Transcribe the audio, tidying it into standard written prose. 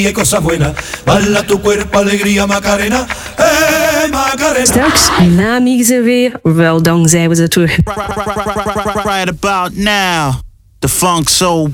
cosa buena. Bala tu cuerpo, alegría, Macarena. Macarena. Straks na Mieze weer, wel dan zijn we er terug. Right about now, the funk soul